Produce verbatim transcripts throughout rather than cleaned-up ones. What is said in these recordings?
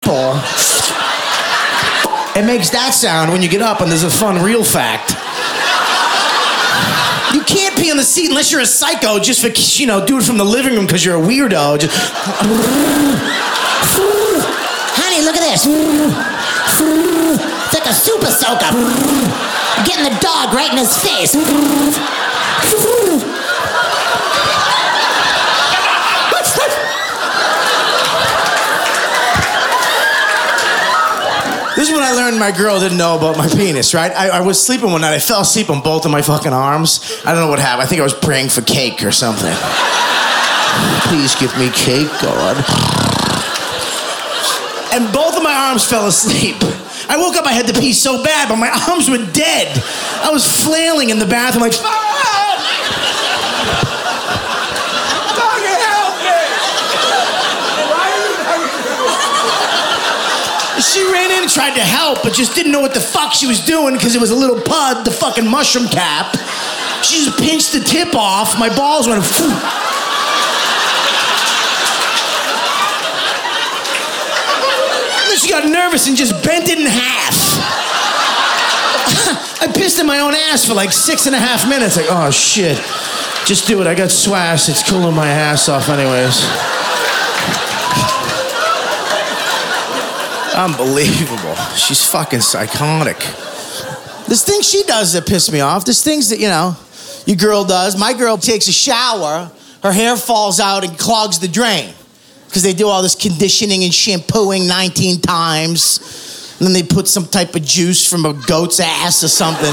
apple, it makes that sound when you get up, and there's a fun real fact. You can't pee on the seat unless you're a psycho, just for, you know, do it from the living room because you're a weirdo. Just... Honey, look at this. It's like a super soaker. Getting the dog right in his face. This is when I learned my girl didn't know about my penis, right? I, I was sleeping one night. I fell asleep on both of my fucking arms. I don't know what happened. I think I was praying for cake or something. Please give me cake, God. And both of my arms fell asleep. I woke up, I had to pee so bad, but my arms were dead. I was flailing in the bathroom like, ah! Fucking help me! She ran in and tried to help, but just didn't know what the fuck she was doing because it was a little pud, the fucking mushroom cap. She just pinched the tip off. My balls went, phew. She got nervous and just bent it in half. I pissed in my own ass for like six and a half minutes. Like, oh shit. Just do it. I got swash. It's cooling my ass off anyways. Unbelievable. She's fucking psychotic. There's things she does that piss me off. There's things that, you know, your girl does. My girl takes a shower, her hair falls out and clogs the drain. Because they do all this conditioning and shampooing nineteen times. And then they put some type of juice from a goat's ass or something.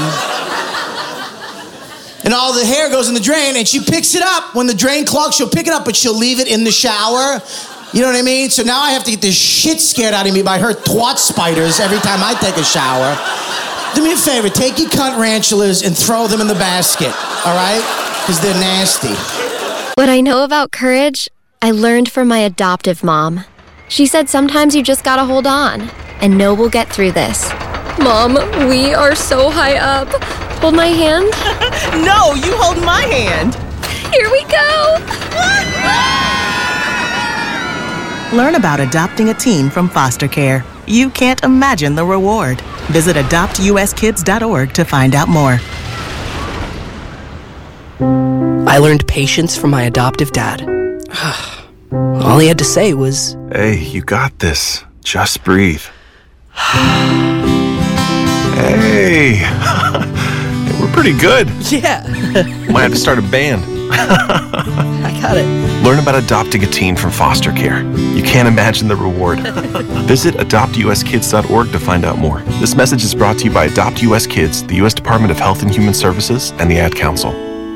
And all the hair goes in the drain, and she picks it up. When the drain clogs, she'll pick it up, but she'll leave it in the shower. You know what I mean? So now I have to get this shit scared out of me by her twat spiders every time I take a shower. Do me a favor, take your cunt ranchulas and throw them in the basket, all right? Because they're nasty. What I know about courage, I learned from my adoptive mom. She said sometimes you just gotta hold on and know we'll get through this. Mom, we are so high up. Hold my hand. No, you hold my hand. Here we go. Learn about adopting a teen from foster care. You can't imagine the reward. Visit adopt u s kids dot org to find out more. I learned patience from my adoptive dad. All he had to say was, "Hey, you got this. Just breathe." Hey, we're pretty good. yeah. Might have to start a band. I got it. Learn about adopting a teen from foster care. You can't imagine the reward. Visit adopt u s kids dot org to find out more. This message is brought to you by Adopt U S Kids, the U S Department of Health and Human Services, and the Ad Council.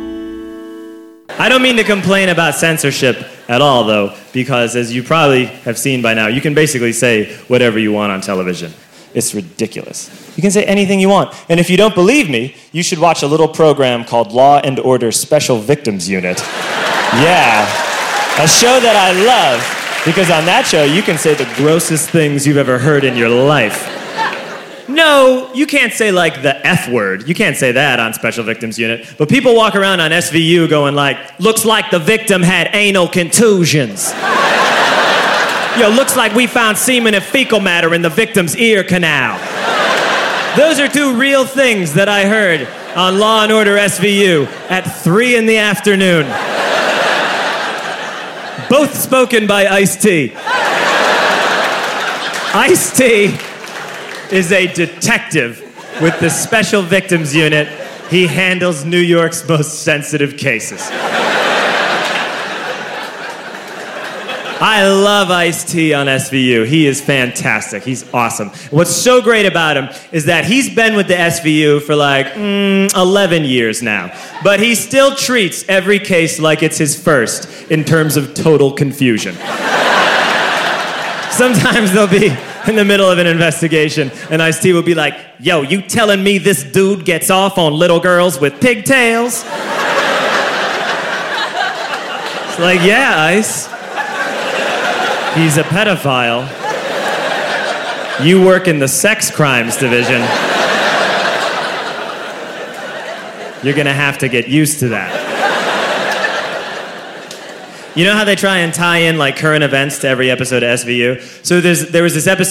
I don't mean to complain about censorship at all, though, because as you probably have seen by now, you can basically say whatever you want on television. It's ridiculous. You can say anything you want. And if you don't believe me, you should watch a little program called Law and Order Special Victims Unit. Yeah, a show that I love, because on that show, you can say the grossest things you've ever heard in your life. No, you can't say, like, the F word. You can't say that on Special Victims Unit. But people walk around on S V U going like, looks like the victim had anal contusions. Yo, looks like we found semen and fecal matter in the victim's ear canal. Those are two real things that I heard on Law and Order S V U at three in the afternoon. Both spoken by Ice-T. Ice-T is a detective with the Special Victims Unit. He handles New York's most sensitive cases. I love Ice-T on S V U. He is fantastic. He's awesome. What's so great about him is that he's been with the S V U for like mm, eleven years now. But he still treats every case like it's his first in terms of total confusion. Sometimes they'll be in the middle of an investigation, and Ice-T will be like, yo, you telling me this dude gets off on little girls with pigtails? It's like, yeah, Ice. He's a pedophile. You work in the sex crimes division. You're gonna have to get used to that. You know how they try and tie in like current events to every episode of S V U? So there's there was this episode